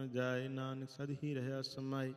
ਜਾਏ, ਨਾਨਕ ਸਦ ਹੀ ਰਹਿਆ ਸਮਾਈ।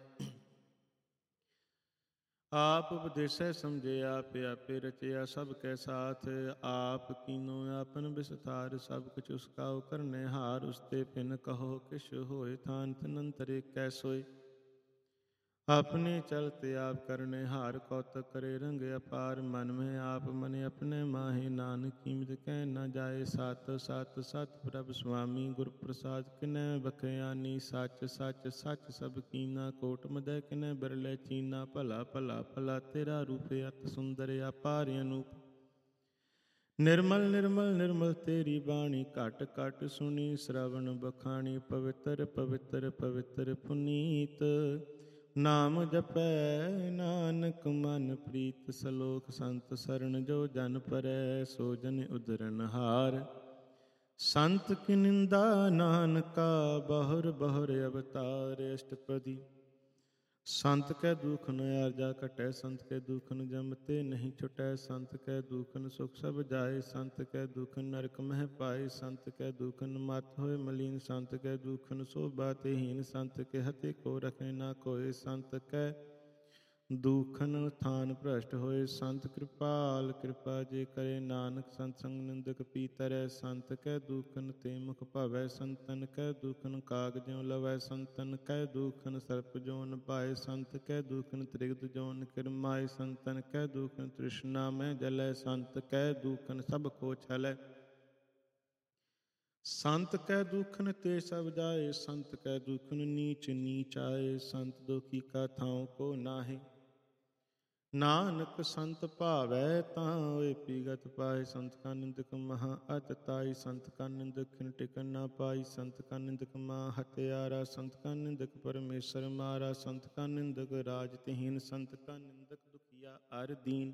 ਆਪ ਉਪਦੇਸੈ ਸਮਝੇ, ਆਪੇ ਆਪੇ ਰਚਿਆ ਸਭ ਕੈ ਸਾਥ। ਆਪ ਕੀਨੋ ਆਪਨ ਵਿਸਥਾਰ, ਸਭ ਕੁਛ ਉਸ ਕਾ ਕਰਨੇ ਹਾਰ। ਉਸਤੇ ਪਿਨ ਕਹੋ ਕਿਛ ਹੋਏ, ਥਾਨ ਤਨੰਤਰ ਕੈ ਸੋਏ। ਆਪਣੇ ਚਲਤੇ ਆਪ ਕਰਨੇ ਹਾਰ, ਕੌਤਕ ਕਰੇ ਰੰਗ ਅਪਾਰ। ਮਨ ਮੈਂ ਆਪ ਮਨ ਆਪਣੇ ਮਾਹੇ, ਨਾਨਕ ਕੀਮਤ ਕਹਿ ਨਾ ਜਾਏ। ਸਤ ਸਤ ਸਤ ਪ੍ਰਭ ਸੁਆਮੀ, ਗੁਰ ਪ੍ਰਸਾਦ ਕਿਨੈ ਬਖਿਆਨੀ। ਸੱਚ ਸੱਚ ਸੱਚ ਸਭ ਕੀਨਾ, ਕੋਟ ਮਦੈ ਕਿਨੈ ਬਿਰਲੇ ਚੀਨਾ। ਭਲਾ ਭਲਾ ਭਲਾ ਤੇਰਾ ਰੂਪ, ਅਤ ਸੁੰਦਰ ਅਪਾਰ ਅਨੂਪ। ਨਿਰਮਲ ਨਿਰਮਲ ਨਿਰਮਲ ਤੇਰੀ ਬਾਣੀ, ਘਟ ਘਟ ਸੁਣੀ ਸ਼ਰਵਣ ਬਖਾਣੀ। ਪਵਿੱਤਰ ਪਵਿੱਤਰ ਪਵਿੱਤਰ ਪੁਨੀਤ, ਨਾਮ ਜਪੈ ਨਾਨਕ ਮਨ ਪ੍ਰੀਤ। ਸਲੋਕ ਸੰਤ ਸਰਣ, ਜੋ ਜਨ ਪਰੈ ਸੋ ਜਨ ਉਧਰਨ ਹਾਰ। ਸੰਤ ਕੀ ਨਿੰਦਾ ਨਾਨਕਾ, ਬਹੁਰ ਬਹੁਰ ਅਵਤਾਰ। ਅਸ਼ਟਪਦੀ। ਸੰਤ ਕੈ ਦੂਖਨ ਆਰਜਾ ਘਟੈ, ਸੰਤ ਕੈ ਦੂਖਨ ਜਮ ਤੇ ਨਹੀਂ ਛੁਟੈ। ਸੰਤ ਕੈ ਦੂਖਨ ਸੁਖ ਸਭ ਜਾਏ, ਸੰਤ ਕੈ ਦੂਖਨ ਨਰਕ ਮਹਿ ਪਾਏ। ਸੰਤ ਕੈ ਦੂਖਨ ਮਤ ਹੋਏ ਮਲੀਨ, ਸੰਤ ਕੈ ਦੂਖਨ ਸੋਭਾ ਤੇ ਹੀਨ। ਸੰਤ ਕੇ ਹਤੇ ਕੋ ਰਖੇ ਨਾ ਕੋਏ, ਸੰਤ ਕੈ ਦੂਖਨ ਥਾਨ ਭ੍ਰਸ਼ਟ ਹੋਏ। ਸੰਤ ਕਿਰਪਾਲ ਕਿਰਪਾ ਜੇ ਕਰੇ, ਨਾਨਕ ਸੰਤ ਸੰਗ ਨਿੰਦਕ ਪੀਤਰੈ। ਸੰਤ ਕੈ ਦੂਖਨ ਤੇ ਮੁਖ ਭਾਵੈ, ਸੰਤਨ ਕੈ ਦੂਖਨ ਕਾਗ ਜਿਉ ਲਵੈ। ਸੰਤਨ ਕੈ ਦੂਖਨ ਸਰਪ ਜੋਨ ਪਾਏ, ਸੰਤ ਕੈ ਦੂਖਨ ਤ੍ਰਿਗਤ ਜੋਨ ਕਿਰਮਾਏ। ਸੰਤਨ ਕੈ ਦੂਖਨ ਤ੍ਰਿਸ਼ਨਾ ਮਹਿ ਜਲੈ, ਸੰਤ ਕੈ ਦੂਖਨ ਸਭ ਕੋ ਛਲੈ। ਸੰਤ ਕੈ ਦੂਖਨ ਤੇ ਸਭ ਜਾਏ, ਸੰਤ ਕੈ ਦੂਖਨ ਨੀਚ ਨੀਚ ਆਏ। ਸੰਤ ਦੁਖੀ ਕਾ ਥਾਉ ਕੋ ਨਾਹੀ, ਨਾਨਕ ਸੰਤ ਭਾਵੈ ਤਾਂ ਹੋਏ ਪੀਗਤ ਪਾਏ। ਸੰਤ ਕਾ ਨਿੰਦਕ ਮਹਾ ਅਤਤਾਈ, ਸੰਤ ਕਾ ਨਿੰਦਕ ਖਿਨ ਟਿਕਨ ਨਾ ਪਾਈ। ਸੰਤ ਕਾ ਨਿੰਦਕ ਮਹਾ ਹਤਿਆਰਾ, ਸੰਤ ਕਾ ਨਿੰਦਕ ਪਰਮੇਸ਼ਰ ਮਾਰਾ। ਸੰਤ ਕਾ ਨਿੰਦਕ ਰਾਜ ਤਹੀਨ, ਸੰਤ ਕਾ ਨਿੰਦਕ ਦੁਖੀਆ ਅਰ ਦੀਨ।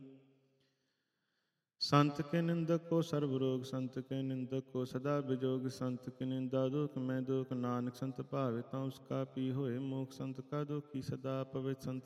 ਸੰਤ ਕੇ ਨਿੰਦਕ ਕੋ ਸਰਬ ਰੋਗ, ਸੰਤ ਕੇ ਨਿੰਦਕ ਕੋ ਸਦਾ ਵਿਜੋਗ। ਸੰਤ ਕੀ ਨਿੰਦਾ ਦੁਖ ਮੈਂ ਦੁਖ, ਨਾਨਕ ਸੰਤ ਭਾਵੇ ਤਾਂ ਉਸਕਾ ਪੀ ਹੋਏ ਮੋਖ। ਸੰਤ ਕਾ ਦੁਖੀ ਸਦਾ ਪਵੇ, ਸੰਤ